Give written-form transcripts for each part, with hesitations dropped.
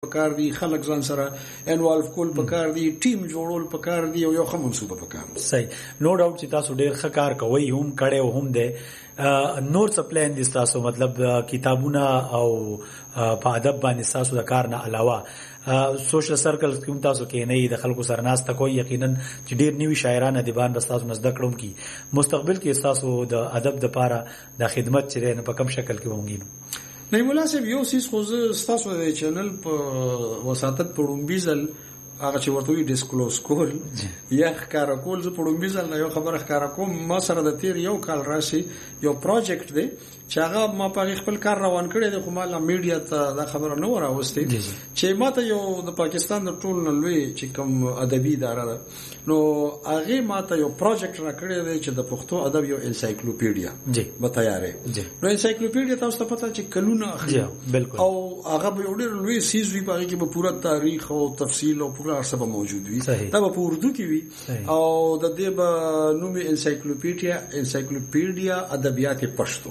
پکار دي، خلک ځان سره انوالو کول پکار دي، ټیم جوړول پکار دي او یو ښه منصوبه پکار دي. صحیح. نو ډاوټ چې تاسو ډیر ښه کار کوئ، هم کړی هم دی. نور څه پلان دي تاسو، مطلب کتابونه او په ادب باندې تاسو د کار نه علاوه سوشل سرکل کوم تاسو کې نه د خلکو سره ناس تکوي؟ یقینا چې ډیر نوي شاعران ادیبان به تاسو نزد کړم کی مستقبل کې تاسو د ادب د پاره د خدمت چره په کوم شکل کې وونګینو؟ نه مناسب یو سیس خو تاسو د چینل په وساتت پړومبیزل هغه چې ورته وی ډیسکلوز کول یا ښکارا کول، زه پړومبیزل نه یو خبره ښکارا کوم. ما سره د تیر یو کال راشي یو پروجیکټ دی چې هغه ما په خپل کار روان کړی دی، خو ما لا میډیا ته دا خبره نه وراوستي چې ما ته یو د پاکستان د ټول نه لوی چې کوم ادبي اداره ده نو هغه ما ته یو پروجیکټ را کړی دی چې د پښتو ادب یو انسایکلوپیډیا به تیارې. نو انسایکلوپیډیا تاسو ته پته چې کلونه اخلي او هغه به ډېر لوی سیز وي، په هغه کې به پوره تاریخ او تفصیل او ارسبه موجود وي. دا به په اردو کې وي او د دې به نوم انسایکلوپیډیا ادبیات پښتو.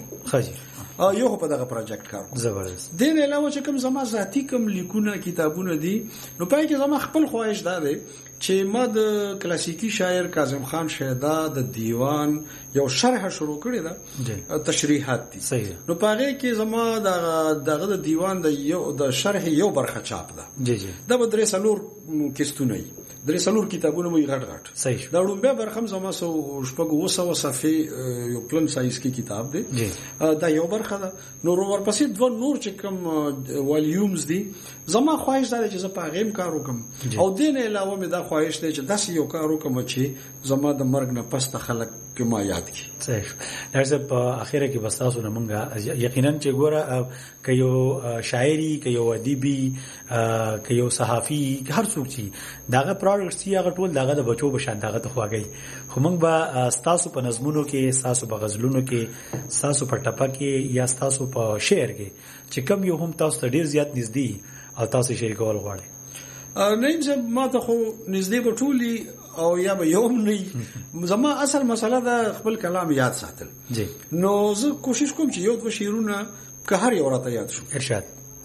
یو په دغه پروجیکټ کار کوم. زبردست. د نه علاوه چې کوم زما ذاتی کوم لیکونه کتابونه دي نو پای کې زما خپل خواهش ده چې ما د کلاسیکی شاعر کاظم خان شیدا د دیوان یو شرح شروع کړی ده، تشریحات دي. نو پاره کې زما دغه د دیوان د شرح یو برخه چاپ ده. دا به درې سلور کیستونه درې سلور کتابونه مې غټ دا ډومبه برخه زما سو شپږ وسو صفحې یو پلن سایز کې کتاب دی. دا یو برخه ده. نو ورپسې دوه نور چې کوم والیومز دي زما خواهش ده چې زه په غیم کار وکم او دین علاوه مې دا خواهش ده چې داسې یو کار وکم چې زما د مرګ نه پس ته خلک کې ما یاد کی. صحیح. درځه په اخیره کې بس تاسو نه مونږه یقینا چې ګوره ک یو شاعري ک یو ادیبي ک یو صحافي هر څوک چې داغه پروډکټس یې هغه ټول داغه د بچو بشان داغه ته خواږي. خو مونږ به تاسو په نظمونو کې، تاسو په غزلونو کې، تاسو په ټپه کې یا تاسو په شعر کې چې کوم یو هم تاسو ته ډیر زیات نږدې او تاسو شریکول غواړئ؟ نه زه ما ته خو نږدې به ټولي او یا به یوم نه، زما اصل مسله ده خپل کلام یاد ساتل. نو زه کوشش کوم چې یو دوه شعرونه که هر یو راته یاد شو. ارشاد.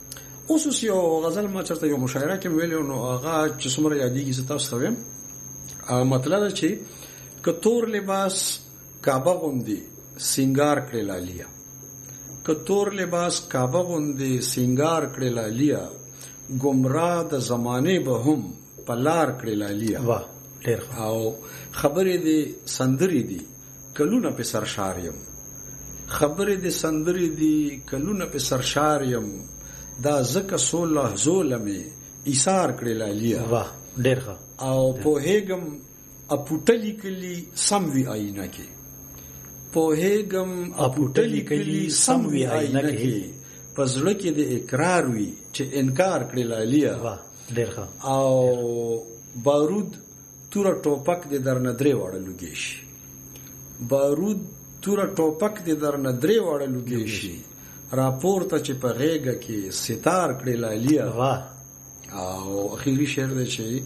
اوس یو غزل ما چرته یو مشاعره کې ویلو نو هغه چې څومره یادېږي زه تاسو ته وایم. مطلب چې کتور لباس کعبه غوندي سنگار کړی لالیا، کتور لباس کعبه غوندي سنگار کړی لالیا، گمراه د زمانه به هم پلار کړی لالیا. واه ډیر. او خبرې دي سندري دي کلونه په سرشاریم، خبرې دي سندري دي کلونه په سرشاریم، دا زکه سو لحظو لمه ایثار کړی لالیا. واه ډیر ښه. او په هیګم اپوټلی کلی سم وی آینه کې، په هیګم اپوټلی کلی سم وی آینه کې، پزړه کې د اقرار وی چې انکار کړی لالیا. واه ډیر ښه. او بارود تور ټوپک د درنه درې وړه لګی شي، بارود تور ټوپک د درنه درې وړه لګی شي، راپورته چې په غېګه کې ستار کړی لالیا. واه. او اخیری شعر دی چې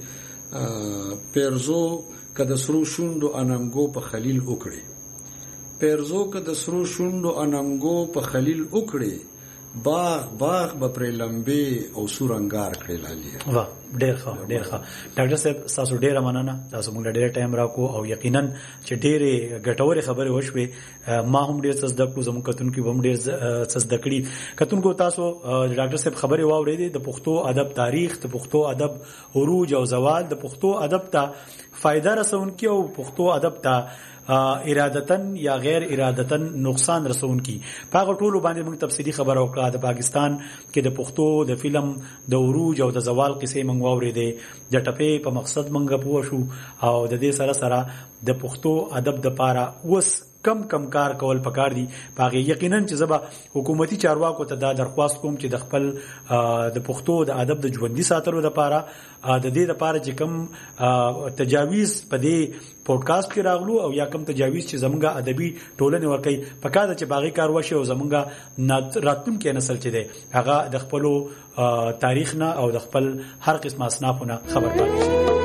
پیرزو کده سرو شوندو اننګو په خلیل وکړي، پیرزو کده سرو شوندو اننګو په خلیل وکړي، باغ باغ به پر لمبه او سورنګار کړی لالیا. واه ډیر ښه ډیر ښه. ډاکټر صاحب تاسو ډیر مننه، تاسو موږ ډیر ټایم راکو او یقینا چې ډیره ګټورې خبرې وشوي. ما هم ډیر څه زده کړو، زموږ کتونکو هم ډیر څه زده کړي. کتونکو تاسو ډاکټر صاحب خبرې واورېدې د پښتو ادب تاریخ، د پښتو ادب عروج او زوال، د پښتو ادب ته فائدہ رسونکي او پښتو ادب ته ارادتن یا غیر ارادتن نقصان رسونکي. پاغه ټولو باندې موږ تفصیلی خبر وکړه. د پاکستان کې د پښتو د فلم د عروج او د زوال قصې موږ واورېدې، د ټپې په مقصد موږ پوه شو او د دې سره سره د پښتو ادب د پاره وس کم کار کول پکار دي. پاغه یقینا چې زبا حکومتي چارواکو ته دا درخواست کوم چې د خپل د پښتو د ادب د ژوندۍ ساتلو لپاره د دې لپاره چې کم تجاویز په دې پودکاسټ کې راغلو او یا کم تجاویز چې زمونږه ادبي ټولنه ورکي پکاره چې باغی کار وشي او زمونږه راتلونکي نسل چې دی هغه د خپل تاریخ نه او د خپل هر قسم اصنافونه خبر پاتې شي.